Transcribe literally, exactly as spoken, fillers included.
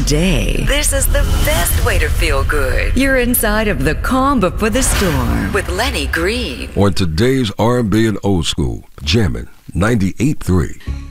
today. This is the best way to feel good. You're inside of the calm before the storm with Lenny Green. On today's R and B and old school, jamming ninety-eight point three.